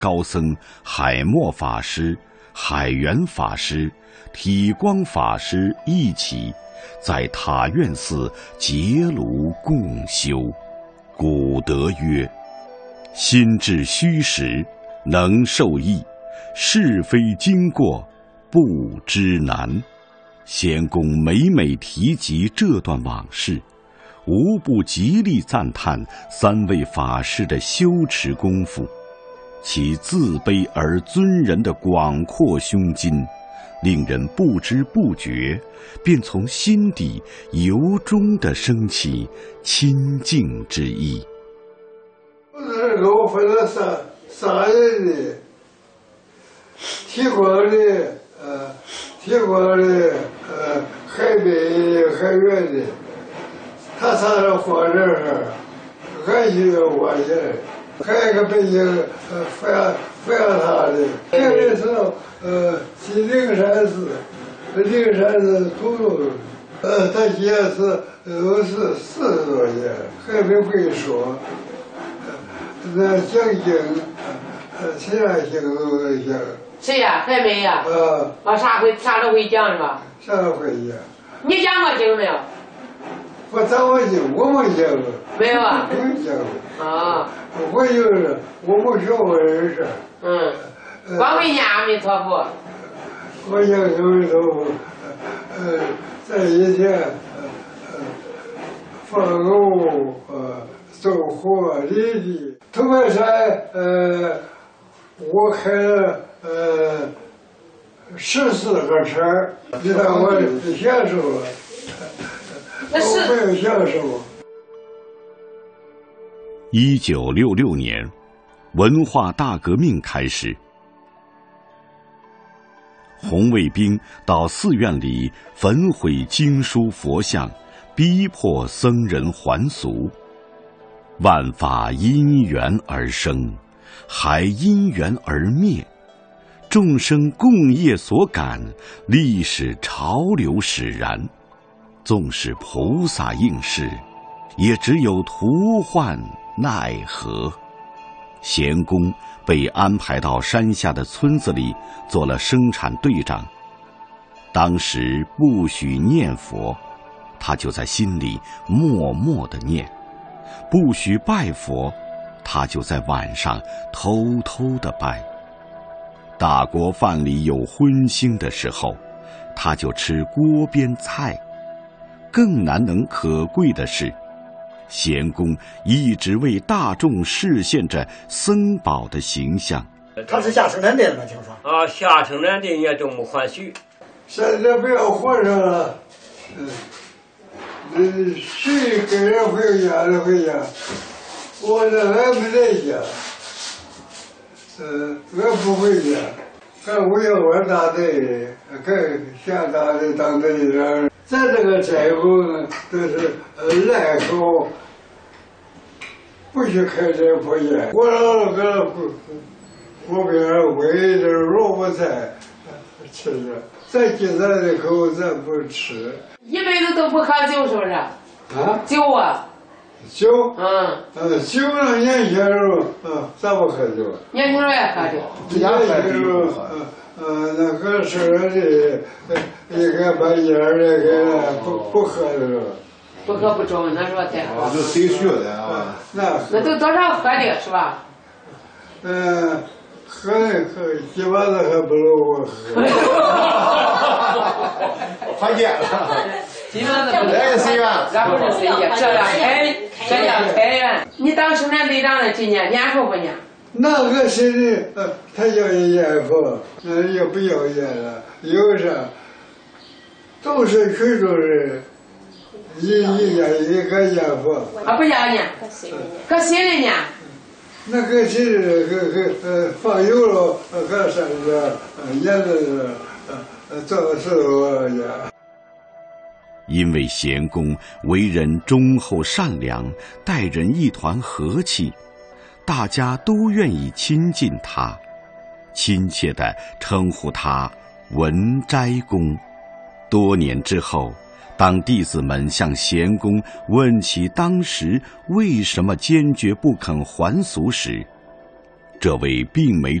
高僧海默法师、海源法师、体光法师一起在塔院寺结庐共修。古德曰：心至虚实，能受益；是非经过，不知难。贤公每每提及这段往事，无不极力赞叹三位法师的修持功夫，其自卑而尊人的广阔胸襟，令人不知不觉便从心底由衷地升起亲近之意。 给我分了三人的，提光的，海北海远的，他仨人活这儿，俺就要活下来。还有一个北京扶阳他的，这个是西灵山寺，灵山寺土路，他现在是40多年，还没会说。那讲经，其他经都能讲。 谁呀？还没呀？啥都会讲是吧？ 啥都会讲。 你讲过经没有？ 我讲过经，我没讲过。 没有啊？ 没讲过。 啊。 我就是我没学过这事。 光会念阿弥陀佛。 我讲阿弥陀佛，在以前，放牛，走火犁地。头半山，我开了14个车，你看我享受了，我没有享受。 1966年，文化大革命开始，红卫兵到寺院里焚毁经书佛像，逼迫僧人还俗。万法因缘而生，还因缘而灭。众生共业所感，历史潮流使然。纵使菩萨应是，也只有徒患奈何。贤公被安排到山下的村子里做了生产队长。当时不许念佛，他就在心里默默地念；不许拜佛，他就在晚上偷偷地拜。大锅饭里有荤腥的时候，他就吃锅边菜。更难能可贵的是，贤公一直为大众示现着僧宝的形象。 他是下生产队的吗？听说下生产队也都没还许。 现在不要活着了，谁跟人回家就回家，我这俺没在家，俺不回家，俺我要玩大队，跟下大队当队长。咱这个斋后呢，都是赖口，不许开这破烟。我老搁锅边煨点萝卜菜吃着，咱今咱的口咱不吃。 一辈子都不喝酒是不是？酒啊。 酒。酒呢，年轻时候，咱不喝酒。 年轻时候也喝酒。 年轻时候，那个是的，一个把烟那个不喝的时候。 不喝不中，那时候才喝。 这谁学的啊？ 那都多少喝的是吧？ 喝鸡巴子还不如我喝。 还见了。 鸡巴子不如。 来个谁呀？ 然后是谁呀？这叫开元。你当生产队长的今年念佛不念？ 那个谁的，他要念佛，也不要念了，有啥？都是群众人，一个念佛。 不要念，搁心里念。 那个谁放油了，搁上边念的做事呀。 因为贤公为人忠厚善良，待人一团和气，大家都愿意亲近他，亲切地称呼他文斋公。多年之后，当弟子们向贤公问起当时为什么坚决不肯还俗时， 这位并没